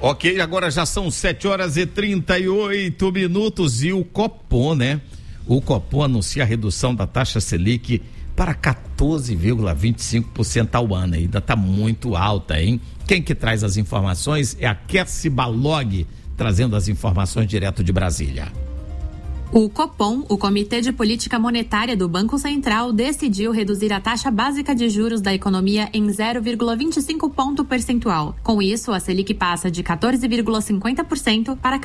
Ok, agora já são 7h38 e o Copom, né? O Copom anuncia a redução da taxa Selic para 14,25% ao ano. Ainda está muito alta, hein? Quem que traz as informações é a Kessi Balog, trazendo as informações direto de Brasília. O Copom, o Comitê de Política Monetária do Banco Central, decidiu reduzir a taxa básica de juros da economia em 0,25 ponto percentual. Com isso, a Selic passa de 14,50% para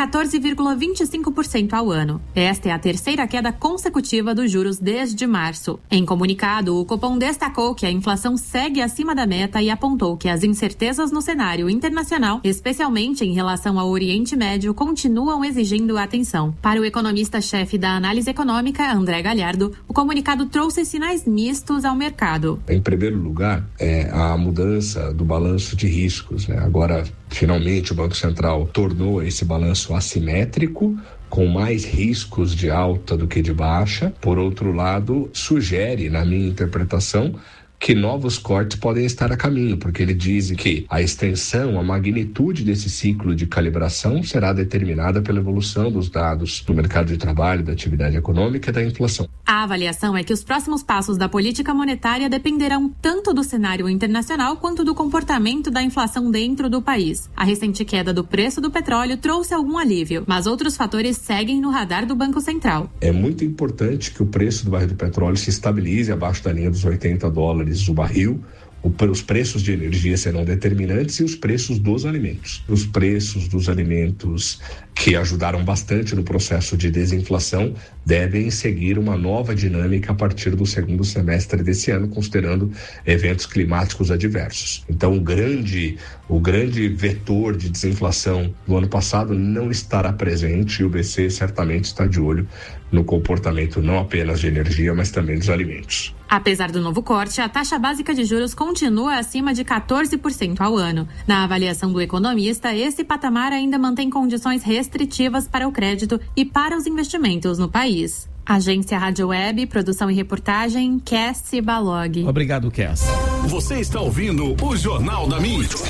14,25% ao ano. Esta é a terceira queda consecutiva dos juros desde março. Em comunicado, o Copom destacou que a inflação segue acima da meta e apontou que as incertezas no cenário internacional, especialmente em relação ao Oriente Médio, continuam exigindo atenção. Para o economista-chefe da análise econômica, André Galhardo, o comunicado trouxe sinais mistos ao mercado. Em primeiro lugar, a mudança do balanço de riscos, né? Agora, finalmente, o Banco Central tornou esse balanço assimétrico, com mais riscos de alta do que de baixa. Por outro lado, sugere, na minha interpretação, que novos cortes podem estar a caminho, porque ele diz que a extensão, a magnitude desse ciclo de calibração será determinada pela evolução dos dados do mercado de trabalho, da atividade econômica e da inflação. A avaliação é que os próximos passos da política monetária dependerão tanto do cenário internacional quanto do comportamento da inflação dentro do país. A recente queda do preço do petróleo trouxe algum alívio, mas outros fatores seguem no radar do Banco Central. É muito importante que o preço do barril do petróleo se estabilize abaixo da linha dos $80 o barril. Os preços de energia serão determinantes e os preços dos alimentos. Os preços dos alimentos, que ajudaram bastante no processo de desinflação, devem seguir uma nova dinâmica a partir do segundo semestre desse ano, considerando eventos climáticos adversos. Então, o grande vetor de desinflação do ano passado não estará presente e o BC certamente está de olho no comportamento não apenas de energia, mas também dos alimentos. Apesar do novo corte, a taxa básica de juros continua acima de 14% ao ano. Na avaliação do economista, esse patamar ainda mantém condições restritivas para o crédito e para os investimentos no país. Agência Rádio Web, produção e reportagem, Kessi Balog. Obrigado, Kessi. Você está ouvindo o Jornal da Mix.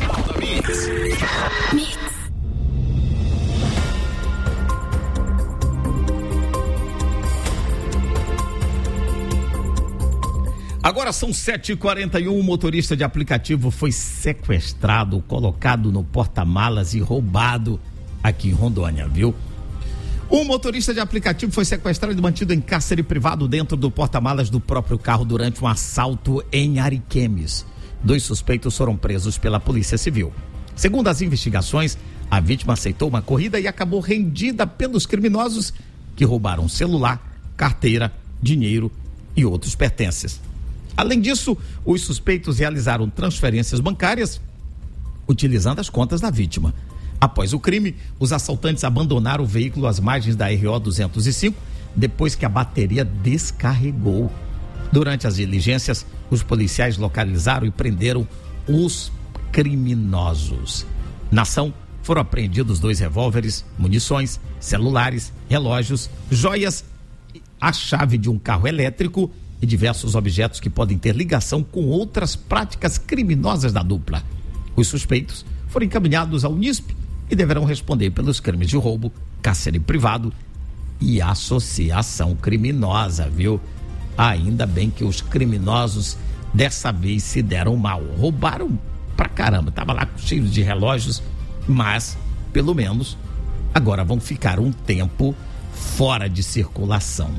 Agora são 7h41, o motorista de aplicativo foi sequestrado, colocado no porta-malas e roubado aqui em Rondônia, viu? Um motorista de aplicativo foi sequestrado e mantido em cárcere privado dentro do porta-malas do próprio carro durante um assalto em Ariquemes. 2 suspeitos foram presos pela Polícia Civil. Segundo as investigações, a vítima aceitou uma corrida e acabou rendida pelos criminosos que roubaram celular, carteira, dinheiro e outros pertences. Além disso, os suspeitos realizaram transferências bancárias utilizando as contas da vítima. Após o crime, os assaltantes abandonaram o veículo às margens da RO 205, depois que a bateria descarregou. Durante as diligências, os policiais localizaram e prenderam os criminosos. Na ação, foram apreendidos 2 revólveres, munições, celulares, relógios, joias, a chave de um carro elétrico e diversos objetos que podem ter ligação com outras práticas criminosas da dupla. Os suspeitos foram encaminhados ao NISP e deverão responder pelos crimes de roubo, cárcere privado e associação criminosa, viu? Ainda bem que os criminosos dessa vez se deram mal. Roubaram pra caramba, tava lá cheio de relógios, mas pelo menos agora vão ficar um tempo fora de circulação.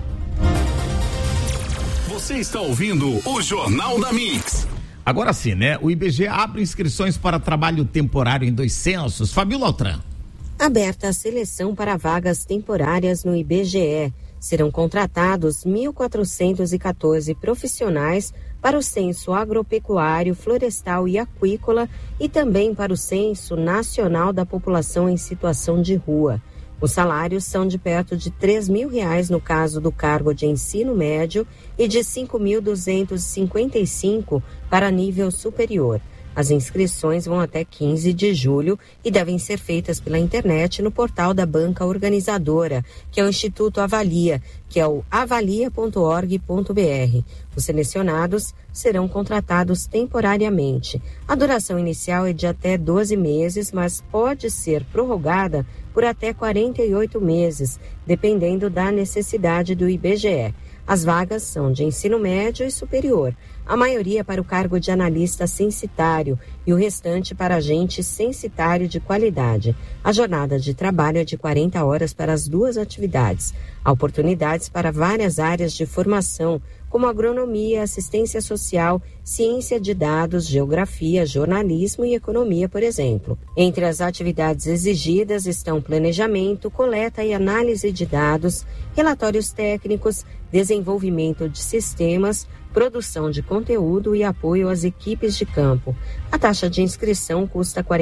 Você está ouvindo o Jornal da Mix. Agora sim, né? O IBGE abre inscrições para trabalho temporário em 2 censos. Fabíola Altran. Aberta a seleção para vagas temporárias no IBGE. Serão contratados 1.414 profissionais para o censo agropecuário, florestal e aquícola e também para o censo nacional da população em situação de rua. Os salários são de perto de R$3.000 no caso do cargo de ensino médio e de R$5.255 para nível superior. As inscrições vão até 15 de julho e devem ser feitas pela internet no portal da banca organizadora, que é o Instituto Avalia, que é o avalia.org.br. Os selecionados serão contratados temporariamente. A duração inicial é de até 12 meses, mas pode ser prorrogada por até 48 meses, dependendo da necessidade do IBGE. As vagas são de ensino médio e superior, a maioria para o cargo de analista censitário e o restante para agente censitário de qualidade. A jornada de trabalho é de 40 horas para as duas atividades. Há oportunidades para várias áreas de formação, como agronomia, assistência social, ciência de dados, geografia, jornalismo e economia, por exemplo. Entre as atividades exigidas estão planejamento, coleta e análise de dados, relatórios técnicos, desenvolvimento de sistemas, produção de conteúdo e apoio às equipes de campo. A taxa de inscrição custa R$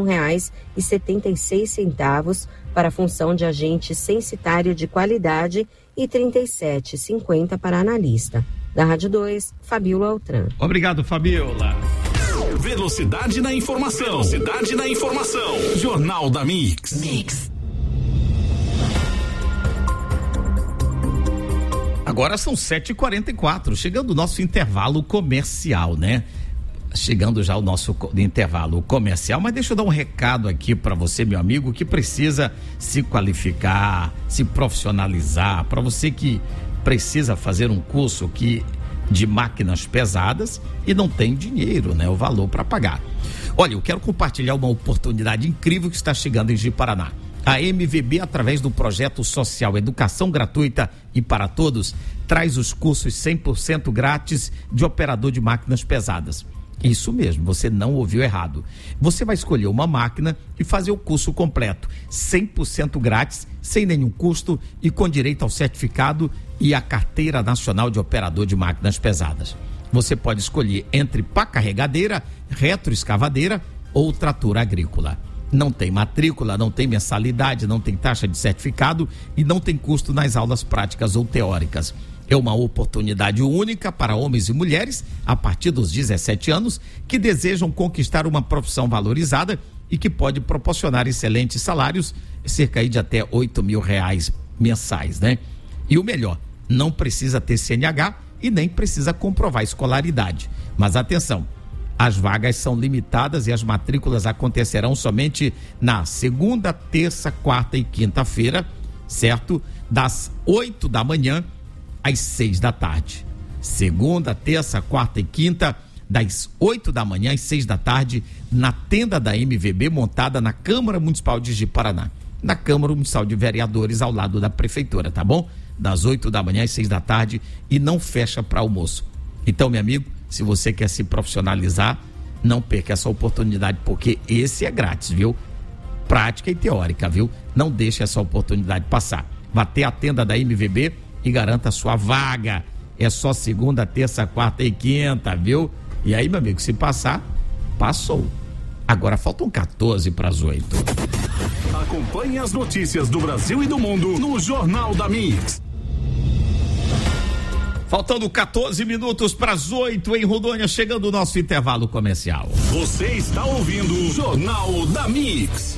41,76 para a função de agente censitário de qualidade e R$ 37,50 para analista. Da Rádio 2, Fabíola Altran. Obrigado, Fabíola. Velocidade na informação. Velocidade na informação. Jornal da Mix. Agora são 7h44, chegando o nosso intervalo comercial, né? Chegando já o nosso intervalo comercial, mas deixa eu dar um recado aqui para você, meu amigo, que precisa se qualificar, se profissionalizar, para você que precisa fazer um curso de máquinas pesadas e não tem dinheiro, né? O valor para pagar. Olha, eu quero compartilhar uma oportunidade incrível que está chegando em Ji-Paraná. A MVB, através do projeto social Educação Gratuita e para Todos, traz os cursos 100% grátis de operador de máquinas pesadas. Isso mesmo, você não ouviu errado. Você vai escolher uma máquina e fazer o curso completo, 100% grátis, sem nenhum custo e com direito ao certificado e a carteira nacional de operador de máquinas pesadas. Você pode escolher entre pá carregadeira, retroescavadeira ou trator agrícola. Não tem matrícula, não tem mensalidade, não tem taxa de certificado e não tem custo nas aulas práticas ou teóricas. É uma oportunidade única para homens e mulheres a partir dos 17 anos que desejam conquistar uma profissão valorizada e que pode proporcionar excelentes salários, cerca de até R$8.000 mensais, né? E o melhor, não precisa ter CNH e nem precisa comprovar escolaridade. Mas atenção, as vagas são limitadas e as matrículas acontecerão somente na segunda, terça, quarta e quinta-feira, certo? Das 8 da manhã às 6 da tarde. Segunda, terça, quarta e quinta, das 8 da manhã às 6 da tarde, na tenda da MVB montada na Câmara Municipal de Ji-Paraná, na Câmara Municipal de Vereadores, ao lado da Prefeitura, tá bom? Das 8 da manhã às 6 da tarde e não fecha para almoço. Então, meu amigo, se você quer se profissionalizar, não perca essa oportunidade, porque esse é grátis, viu? Prática e teórica, viu? Não deixe essa oportunidade passar. Vá até a tenda da MVB e garanta a sua vaga. É só segunda, terça, quarta e quinta, viu? E aí, meu amigo, se passar, passou. Agora faltam 14 para as 8. Acompanhe as notícias do Brasil e do mundo no Jornal da Mix. Faltando 14 minutos para as 8 em Rondônia, chegando o nosso intervalo comercial. Você está ouvindo o Jornal da Mix.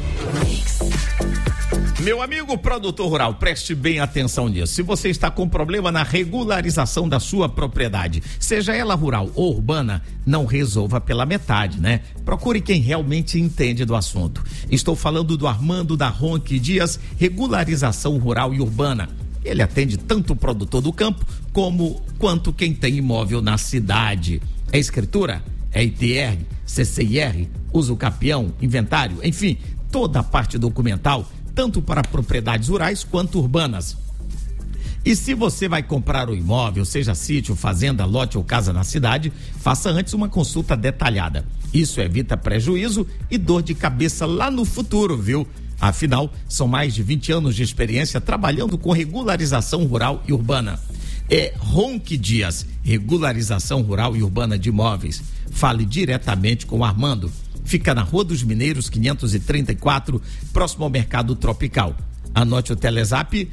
Meu amigo produtor rural, preste bem atenção nisso. Se você está com problema na regularização da sua propriedade, seja ela rural ou urbana, não resolva pela metade, né? Procure quem realmente entende do assunto. Estou falando do Armando da Ronque Dias, Regularização Rural e Urbana. Ele atende tanto o produtor do campo quanto quem tem imóvel na cidade. É escritura, é ITR, CCIR, uso capião, inventário, enfim, toda a parte documental, tanto para propriedades rurais quanto urbanas. E se você vai comprar um imóvel, seja sítio, fazenda, lote ou casa na cidade, faça antes uma consulta detalhada. Isso evita prejuízo e dor de cabeça lá no futuro, viu? Afinal, são mais de 20 anos de experiência trabalhando com regularização rural e urbana. É Ronque Dias, Regularização Rural e Urbana de Imóveis. Fale diretamente com o Armando. Fica na Rua dos Mineiros, 534, próximo ao Mercado Tropical. Anote o Telezap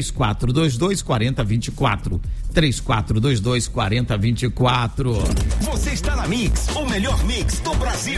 3422-4024. 3422-4024. Você está na Mix, o melhor mix do Brasil.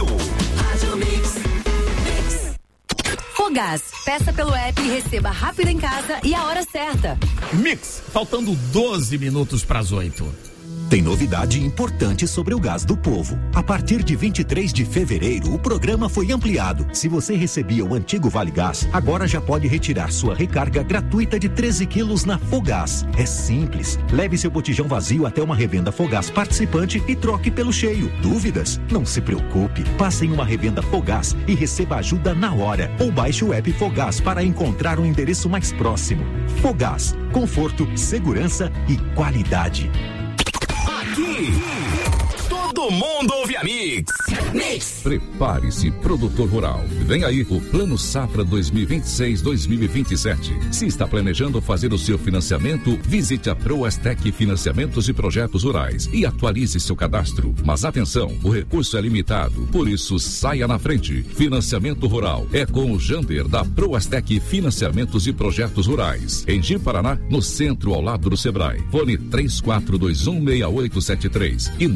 Fogás, peça pelo app e receba rápido em casa e a hora certa. Mix, faltando 12 minutos para as 8. Tem novidade importante sobre o Gás do Povo. A partir de 23 de fevereiro, o programa foi ampliado. Se você recebia o antigo Vale Gás, agora já pode retirar sua recarga gratuita de 13 quilos na Fogás. É simples. Leve seu botijão vazio até uma revenda Fogás participante e troque pelo cheio. Dúvidas? Não se preocupe. Passe em uma revenda Fogás e receba ajuda na hora. Ou baixe o app Fogás para encontrar um endereço mais próximo. Fogás. Conforto, segurança e qualidade. Aqui, todo mundo ouve a Mix. Mix. Prepare-se, produtor rural. Vem aí o Plano Safra 2026-2027. Se está planejando fazer o seu financiamento, visite a Proastec Financiamentos e Projetos Rurais e atualize seu cadastro. Mas atenção, o recurso é limitado, por isso saia na frente. Financiamento rural é com o Jander da Proastec Financiamentos e Projetos Rurais. Em Ji-Paraná, no centro, ao lado do Sebrae. Fone 34216873 e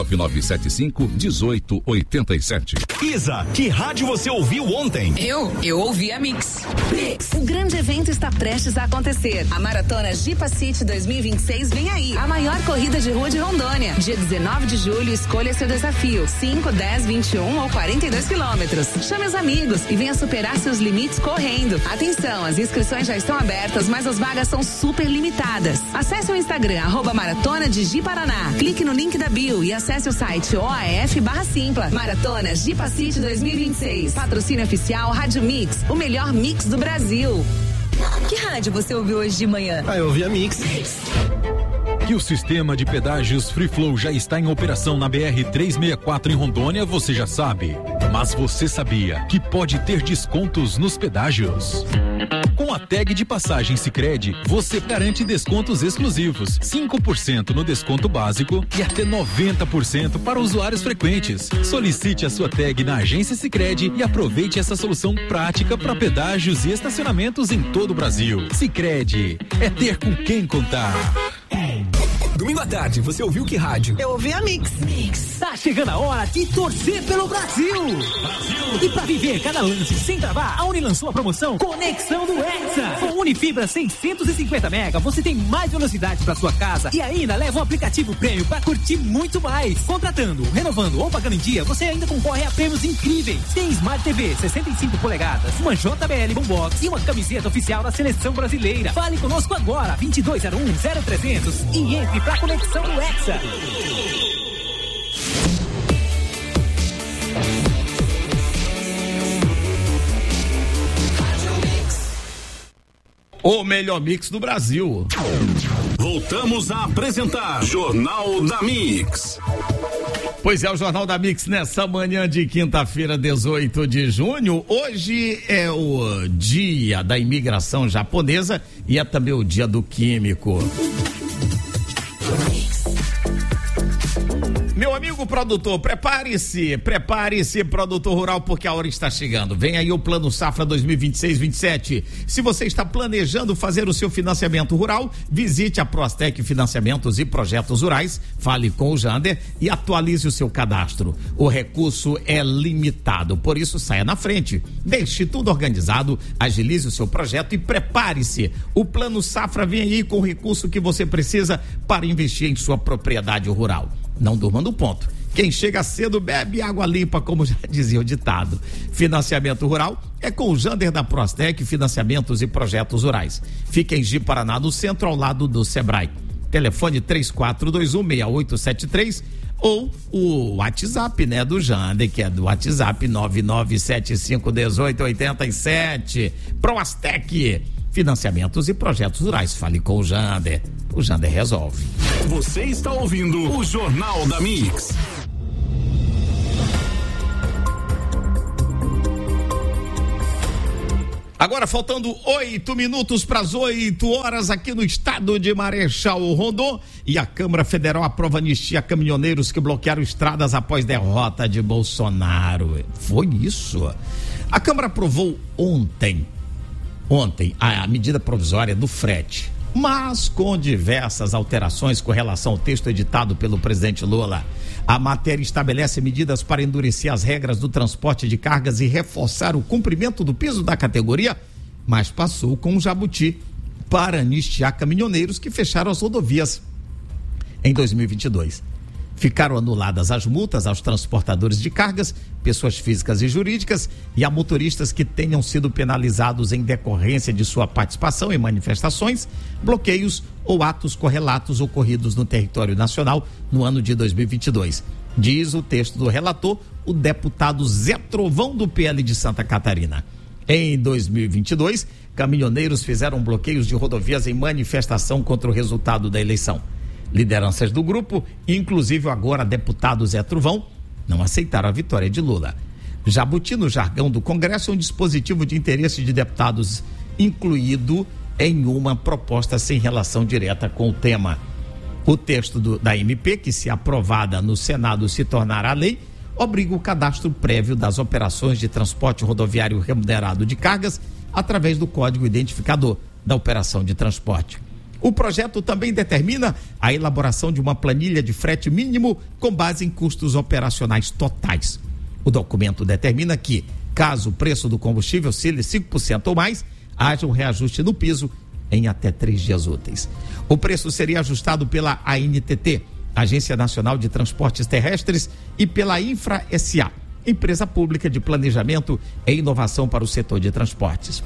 99975-1887. Isa, que rádio você ouviu ontem? Eu ouvi a Mix. O grande evento está prestes a acontecer. A Maratona Jipa City 2026 vem aí. A maior corrida de rua de Rondônia. Dia 19 de julho, escolha seu desafio. 5, 10, 21 ou 42 quilômetros. Chame os amigos e venha superar seus limites correndo. Atenção, as inscrições já estão abertas, mas as vagas são super limitadas. Acesse o Instagram, @Maratona de Ji-Paraná. Clique no link da bio e acesse o site OAF/Simpla. Maratona Jipa City 2026. Patrocínio oficial Rádio Mix, o melhor mix do Brasil. Que rádio você ouviu hoje de manhã? Eu ouvi a Mix. Que o sistema de pedágios Free Flow já está em operação na BR-364 em Rondônia, você já sabe. Mas você sabia que pode ter descontos nos pedágios? Com a tag de passagem Sicredi, você garante descontos exclusivos, 5% no desconto básico e até 90% para usuários frequentes. Solicite a sua tag na agência Sicredi e aproveite essa solução prática para pedágios e estacionamentos em todo o Brasil. Sicredi, é ter com quem contar. Domingo à tarde, você ouviu que rádio? Eu ouvi a Mix. Tá chegando a hora de torcer pelo Brasil. E pra viver cada lance sem travar, a Uni lançou a promoção Conexão do Hexa. Com Unifibra 650 mega, você tem mais velocidade pra sua casa e ainda leva um aplicativo prêmio pra curtir muito mais. Contratando, renovando ou pagando em dia, você ainda concorre a prêmios incríveis. Tem Smart TV 65 polegadas, uma JBL Boombox e uma camiseta oficial da Seleção Brasileira. Fale conosco agora, 2201-0300 e entre pra Conexão do Hexa. O melhor mix do Brasil. Voltamos a apresentar Jornal da Mix. Pois é, o Jornal da Mix nessa manhã de quinta-feira, 18 de junho. Hoje é o dia da imigração japonesa e é também o dia do químico. Meu amigo produtor, prepare-se, produtor rural, porque a hora está chegando. Vem aí o Plano Safra 2026-27. Se você está planejando fazer o seu financiamento rural, visite a Proastec Financiamentos e Projetos Rurais, fale com o Jander e atualize o seu cadastro. O recurso é limitado, por isso saia na frente. Deixe tudo organizado, agilize o seu projeto e prepare-se. O Plano Safra vem aí com o recurso que você precisa para investir em sua propriedade rural. Não durma no ponto. Quem chega cedo bebe água limpa, como já dizia o ditado. Financiamento rural é com o Jander da Proastec Financiamentos e Projetos Rurais. Fica em Ji-Paraná, no centro, ao lado do Sebrae. Telefone 3421-6873 ou o WhatsApp, né, do Jander, que é do WhatsApp 99751887. Proastec Financiamentos e Projetos Rurais. Fale com o Jander. O Jander resolve. Você está ouvindo o Jornal da Mix. Agora faltando 8 minutos para as 8 horas aqui no estado de Marechal Rondon, e a Câmara Federal aprova anistia a caminhoneiros que bloquearam estradas após derrota de Bolsonaro. Foi isso. A Câmara aprovou ontem ontem a medida provisória do frete, mas com diversas alterações com relação ao texto editado pelo presidente Lula. A matéria estabelece medidas para endurecer as regras do transporte de cargas e reforçar o cumprimento do piso da categoria, mas passou com um jabuti para anistiar caminhoneiros que fecharam as rodovias em 2022. Ficaram anuladas as multas aos transportadores de cargas, pessoas físicas e jurídicas, e a motoristas que tenham sido penalizados em decorrência de sua participação em manifestações, bloqueios ou atos correlatos ocorridos no território nacional no ano de 2022. Diz o texto do relator, o deputado Zé Trovão, do PL de Santa Catarina. Em 2022, caminhoneiros fizeram bloqueios de rodovias em manifestação contra o resultado da eleição. Lideranças do grupo, inclusive o agora deputado Zé Trovão, não aceitaram a vitória de Lula. Jabuti, no jargão do Congresso, é um dispositivo de interesse de deputados incluído em uma proposta sem relação direta com o tema. O texto da MP, que se aprovada no Senado se tornará lei, obriga o cadastro prévio das operações de transporte rodoviário remunerado de cargas através do código identificador da operação de transporte. O projeto também determina a elaboração de uma planilha de frete mínimo com base em custos operacionais totais. O documento determina que, caso o preço do combustível oscile 5% ou mais, haja um reajuste no piso em até 3 dias úteis. O preço seria ajustado pela ANTT, Agência Nacional de Transportes Terrestres, e pela Infra SA, Empresa Pública de Planejamento e Inovação para o Setor de Transportes.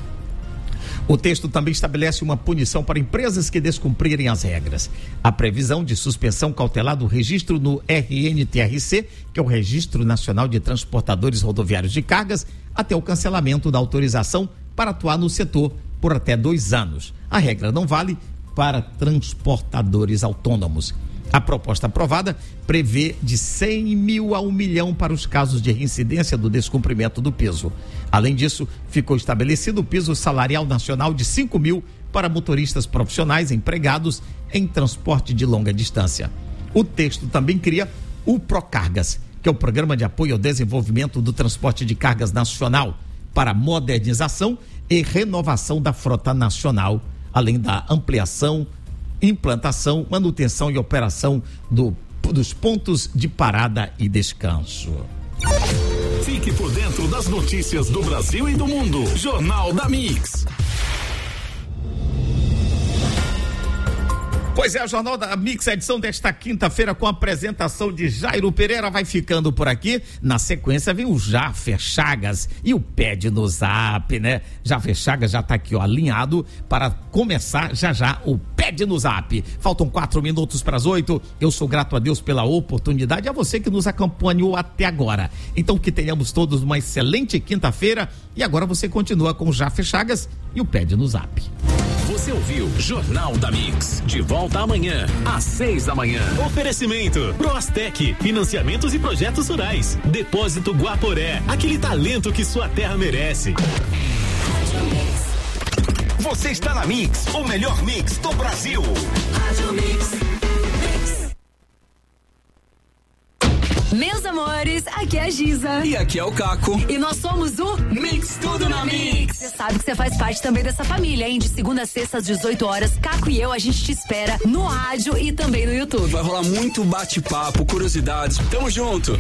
O texto também estabelece uma punição para empresas que descumprirem as regras. A previsão de suspensão cautelar do registro no RNTRC, que é o Registro Nacional de Transportadores Rodoviários de Cargas, até o cancelamento da autorização para atuar no setor por até 2 anos. A regra não vale para transportadores autônomos. A proposta aprovada prevê de 100 mil a 1 milhão para os casos de reincidência do descumprimento do piso. Além disso, ficou estabelecido o piso salarial nacional de 5 mil para motoristas profissionais empregados em transporte de longa distância. O texto também cria o Procargas, que é o Programa de Apoio ao Desenvolvimento do Transporte de Cargas Nacional, para modernização e renovação da frota nacional, além da ampliação, implantação, manutenção e operação dos pontos de parada e descanso. Fique por dentro das notícias do Brasil e do mundo. Jornal da Mix. Pois é, o Jornal da Mix, a edição desta quinta-feira com a apresentação de Jairo Pereira vai ficando por aqui. Na sequência vem o Jaffer Chagas e o Pede no Zap, né? Jaffer Chagas já tá aqui, ó, alinhado para começar já o Pede no Zap. Faltam 4 minutos para as 8. Eu sou grato a Deus pela oportunidade e a você que nos acompanhou até agora. Então que tenhamos todos uma excelente quinta-feira e agora você continua com o Jaffer Chagas e o Pede no Zap. Você ouviu Jornal da Mix. De volta amanhã, às 6 da manhã. Oferecimento Proastec, financiamentos e projetos rurais. Depósito Guaporé, aquele talento que sua terra merece. Você está na Mix, o melhor mix do Brasil. Rádio Mix. Meus amores, aqui é a Giza. E aqui é o Caco. E nós somos o Mix Tudo na Mix. Você sabe que você faz parte também dessa família, hein? De segunda a sexta às 18 horas, Caco e eu, a gente te espera no rádio e também no YouTube. Vai rolar muito bate-papo, curiosidades. Tamo junto.